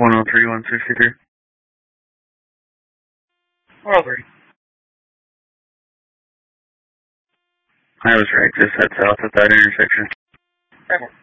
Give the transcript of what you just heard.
103, 163. 103. I was right, just head south at that intersection. 5-4.